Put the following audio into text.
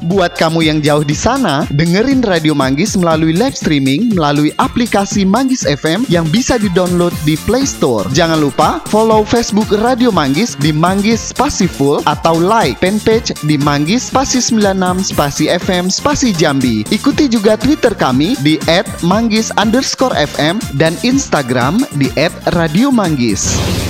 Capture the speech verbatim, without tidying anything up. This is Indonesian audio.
Buat kamu yang jauh di sana, dengerin Radio Manggis melalui live streaming melalui aplikasi Manggis F M yang bisa di-download di Play Store. Jangan lupa follow Facebook Radio Manggis di Manggis Spasi Full atau like fanpage di Manggis Spasi sembilan enam Spasi F M Spasi Jambi. Ikuti juga Twitter kami di et manggis underscore f m dan Instagram di et radio manggis.